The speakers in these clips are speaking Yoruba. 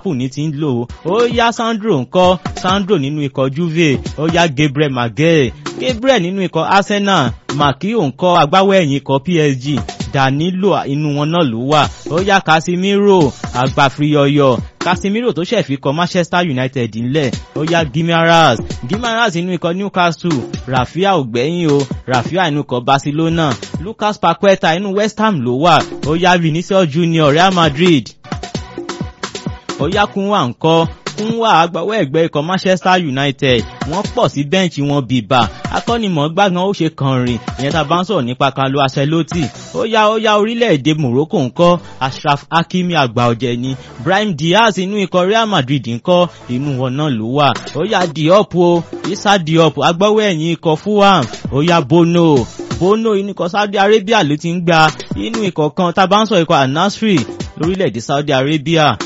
Liverpool ní ti ń lò ó yá Sandro ńkọ́ Sandro nínú ikọ̀ Juve ó yá Gabriel Maguire Gabriel nínú ikọ̀ Arsenal Marquinhos ńkọ́ agbáwọ̀ ẹ̀yìn ikọ̀ PSG Danilo inú wọn náà ló wà ó yá Casemiro àgbàfiyọyọ Casemiro tó ṣẹ̀ fi kọ Manchester United ńlẹ̀ ó yá Guimaraes inú ikọ̀ Newcastle Rafinha ògbẹ́yìn o Rafinha inú ikọ̀ Barcelona Lucas Paqueta inú West Ham ló wà ó yá Vinicius Junior Real Madrid ó yá Kunwa ńkọ́ Kunwa agbáwọ̀ ẹ̀gbẹ́ ikọ̀ Manchester United wọ́n pọ̀ sí bẹ́ǹchì wọn bíbà akọ́nimọ̀ọ́gbá gan ó ṣe kàn rìn ìyẹn tá a bá ń sọ̀rọ̀ nípa Carlo Ancelotti ó yá orílẹ̀-èdè Morocco ńkọ́ Achraf Hakimi àgbà ọ̀jẹ̀ ni Brahim Diaz inú ikọ̀ Real Madrid ńkọ́ inú wọn náà ló wà ó yá Diop o Issa Diop agbáwọ̀ ẹ̀yìn ikọ̀ Fulham ó yá Bono inú ikọ̀ Saudi Arabia ló ti ń gba inú ikọ̀ kan tá a bá ń sọ ikọ̀ Al-Nassr lórílẹ̀-èdè Saudi Arabia.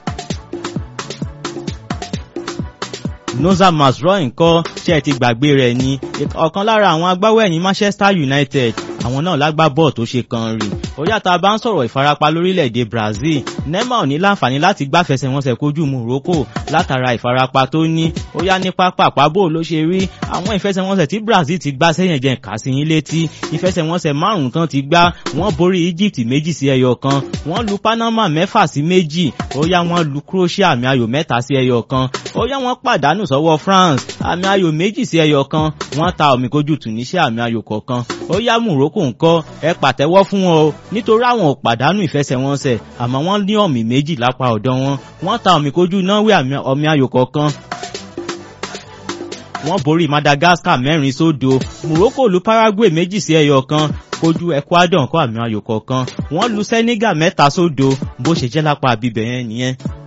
Noza Mazraoui ńkọ́ ṣé ẹ ti gbàgbé rẹ̀ ni ọ̀kan lára àwọn agbáwọ̀ ẹ̀yìn Manchester United àwọn náà lágbá bọ́ọ̀ tó ṣe kan rìn ó yàtọ̀ bá ń sọ̀rọ̀ ìfarapa lórílẹ̀‐èdè Brazil Neymar ò ní láǹfààní láti gbáfẹsẹ̀wọnsẹ̀ kojú Morocco látara ìfarapa tó ní ó yá ní pápá àpábò ló ṣe rí àwọn ìfẹsẹ̀wọnsẹ̀ tí Brazil ti gbá sẹ́yìn jẹ́ ká sí yín létí ìfẹsẹ̀wọnsẹ̀ 5 tán ti gbá wọ́n borí Egypt 2-1 wọ́n lu Panama 6-2 ó yá wọ́n lu Croatia 3-3 ó yá wọ́n pàdánù sọ́wọ́ France 2-1 wọ́n ta omi kojú Tunisia 1-1 ó yá Morocco ńkọ́ ẹ pàtẹ́wọ́ fún wọn o nítorí àwọn ò pàdánù ìfẹsẹ̀wọnsẹ̀ àmọ́ wọ́n ní ọ̀mì 2 lápá ọ̀dọ̀ wọ́n ta omi kojú Norway 1-1 wọ́n borí Madagascar 4-0 Morocco lu Paraguay 2-1 kojú Ecuador ńkọ́ 1-1 wọ́n lu Senegal 3-0 bó ṣe jẹ́ lápá bíbẹ̀ yẹn nìyẹn.